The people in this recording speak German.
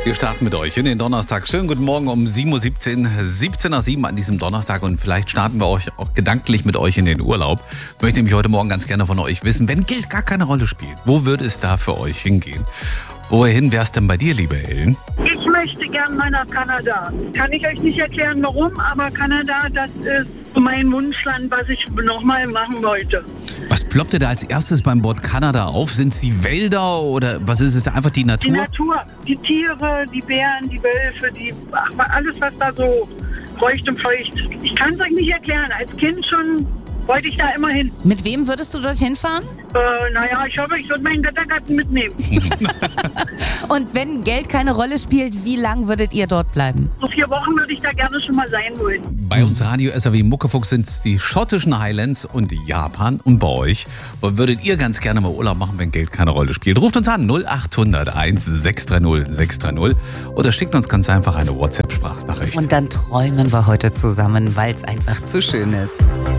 Wir starten mit euch in den Donnerstag. Schönen guten Morgen um 7.17 Uhr, 17 nach 7 an diesem Donnerstag. Und vielleicht starten wir euch auch gedanklich mit euch in den Urlaub. Ich möchte nämlich heute Morgen ganz gerne von euch wissen, wenn Geld gar keine Rolle spielt, wo würde es da für euch hingehen? Wohin wär's denn bei dir, liebe Ellen? Ich möchte gern mal nach Kanada. Kann ich euch nicht erklären, warum, aber Kanada, das ist mein Wunschland, was ich nochmal machen wollte. Was ploppte da als erstes beim Wort Kanada auf? Sind es die Wälder oder was ist es da? Einfach die Natur? Die Natur, die Tiere, die Bären, die Wölfe, alles, was da so feucht und feucht. Ich kann es euch nicht erklären. Als Kind schon wollte ich da immer hin. Mit wem würdest du dorthin fahren? Ich hoffe, ich würde meinen Göttergarten mitnehmen. Und wenn Geld keine Rolle spielt, wie lang würdet ihr dort bleiben? So 4 Wochen würde ich da gerne schon mal sein wollen. Bei uns Radio SAW Muckefuchs sind es die schottischen Highlands und Japan. Und bei euch, wo würdet ihr ganz gerne mal Urlaub machen, wenn Geld keine Rolle spielt? Ruft uns an 0800 1630 630 oder schickt uns ganz einfach eine WhatsApp-Sprachnachricht. Und dann träumen wir heute zusammen, weil es einfach zu schön ist.